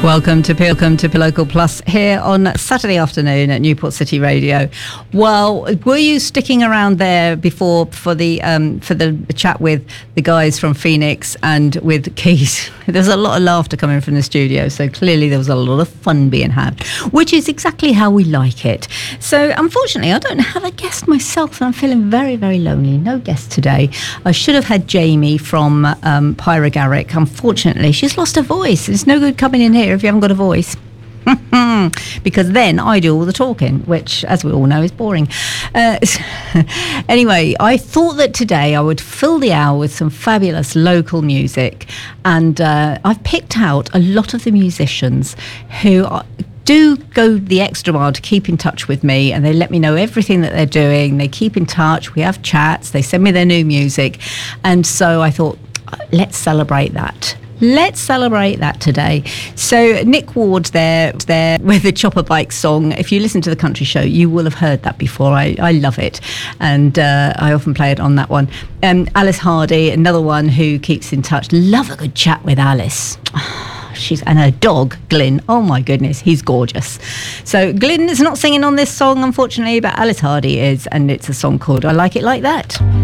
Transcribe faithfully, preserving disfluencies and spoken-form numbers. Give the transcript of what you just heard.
Welcome to Welcome to Local Plus here on Saturday afternoon at Newport City Radio. Well, were you sticking around there before for the um, for the chat with the guys from Phoenix and with Keys? There's a lot of laughter coming from the studio, so clearly there was a lot of fun being had, which is exactly how we like it. So unfortunately, I don't have a guest myself, and I'm feeling very, very lonely. No guest today. I should have had Jamie from um, Pyrogaric. Unfortunately, she's lost her voice. It's no good coming in here if you haven't got a voice. Because then I do all the talking, which, as we all know, is boring. Uh, anyway, I thought that today I would fill the hour with some fabulous local music, and uh, I've picked out a lot of the musicians who are, do go the extra mile to keep in touch with me, and they let me know everything that they're doing. They keep in touch, we have chats, they send me their new music, and so I thought, let's celebrate that. Let's celebrate that today. So Nick Ward's there, there with the Chopper Bike song. If you listen to the country show, you will have heard that before. I, I love it, and uh, I often play it on that one. Um, Alice Hardy, another one who keeps in touch. Love a good chat with Alice. She's and her dog Glyn. Oh my goodness, he's gorgeous. So Glyn is not singing on this song, unfortunately, but Alice Hardy is, and it's a song called "I Like It Like That."